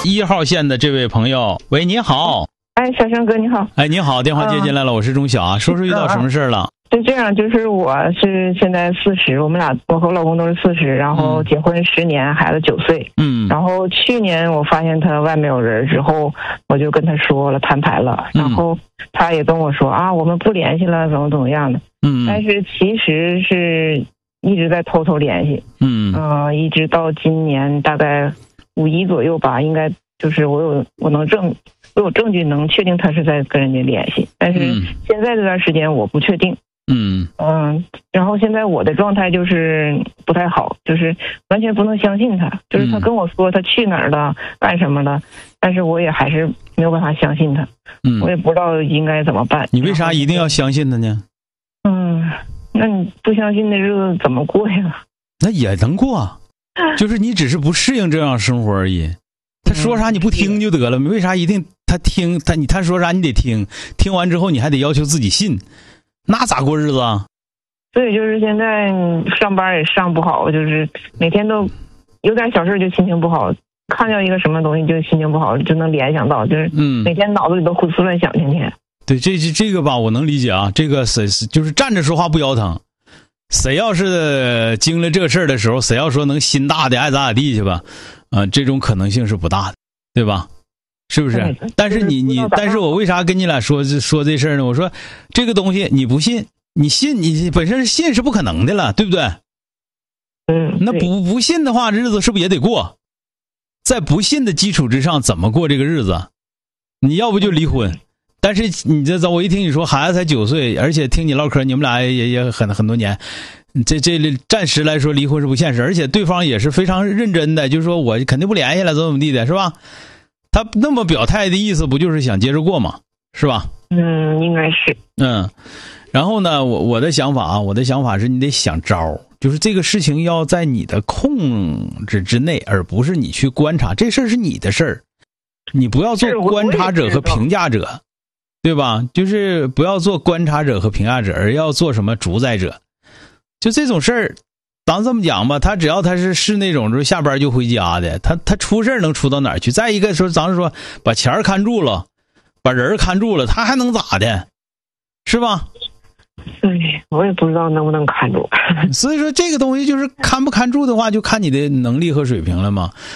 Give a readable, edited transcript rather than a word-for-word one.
1号线的这位朋友，喂，你好。 哎，小生哥你好。 哎，你好，电话接进来了，我是钟晓啊。说说遇到什么事了？ 是这样，就是我是现在40，我和我老公都是40，然后结婚10年，孩子9岁。然后去年我发现他外面有人之后，我就跟他说了，摊牌了，然后他也跟我说啊，我们不联系了，怎么样的。但是其实是一直在偷偷联系。一直到今年大概5一左右吧，应该就是我有证据能确定他是在跟人家联系，但是现在这段时间我不确定。然后现在我的状态就是不太好，就是完全不能相信他，就是他跟我说他去哪儿了，干什么了，但是我也还是没有办法相信他。我也不知道应该怎么办。 你为啥一定要相信他呢？ 那你不相信的日子怎么过呀？ 那也能过，就是你只是不适应这样生活而已。他说啥你不听就得了，为啥一定他说啥你得听？听完之后你还得要求自己信，那咋过日子啊？ 所以就是现在上班也上不好，就是每天都有点小事就心情不好，看到一个什么东西就心情不好，就能联想到，就是每天脑子里都胡思乱想，天天。 对，这个吧，我能理解啊。这个就是站着说话不腰疼。谁要是经历这个事儿的时候，谁要说能心大的爱咋咋地去吧，这种可能性是不大的，对吧？是不是？但是但是我为啥跟你俩说这事儿呢？我说这个东西你不信，你信你本身信是不可能的了，对不对？那不信的话，日子是不是也得过？在不信的基础之上，怎么过这个日子？你要不就离婚。但是你这我一听你说孩子才9岁，而且听你唠嗑，你们俩也很多年，这暂时来说离婚是不现实，而且对方也是非常认真的，就是说我肯定不联系了，怎么地的，是吧？他那么表态的意思，不就是想接着过吗？是吧？ 应该是。 然后呢，我的想法是你得想招，就是这个事情要在你的控制之内，而不是你去观察，这事儿是你的事儿，你不要做观察者和评价者。对吧？就是不要做观察者和评价者，而要做什么主宰者。就这种事儿，咱这么讲吧，他只要他是那种就是下班就回家的，他出事能出到哪儿去？再一个说，咱说把钱看住了，把人看住了，他还能咋的？是吧？ 我也不知道能不能看住。 所以说这个东西就是看不看住的话，就看你的能力和水平了嘛。